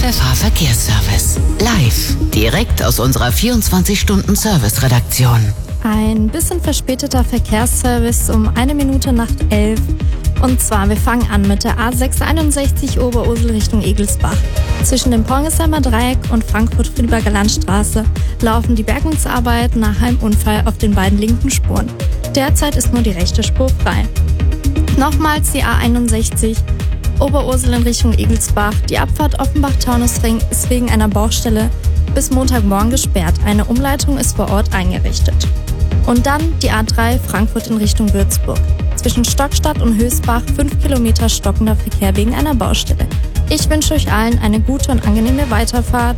FFH Verkehrsservice. Live, direkt aus unserer 24-Stunden-Service-Redaktion. Ein bisschen verspäteter Verkehrsservice um 1 Minute nach 11. Und zwar, wir fangen an mit der A661 Oberursel Richtung Egelsbach. Zwischen dem Pornesheimer Dreieck und Frankfurt-Friedberger Landstraße laufen die Bergungsarbeiten nach einem Unfall auf den beiden linken Spuren. Derzeit ist nur die rechte Spur frei. Nochmals die A61 Oberursel in Richtung Egelsbach. Die Abfahrt Offenbach-Taunusring ist wegen einer Baustelle bis Montagmorgen gesperrt. Eine Umleitung ist vor Ort eingerichtet. Und dann die A3 Frankfurt in Richtung Würzburg. Zwischen Stockstadt und Höchstbach 5 Kilometer stockender Verkehr wegen einer Baustelle. Ich wünsche euch allen eine gute und angenehme Weiterfahrt.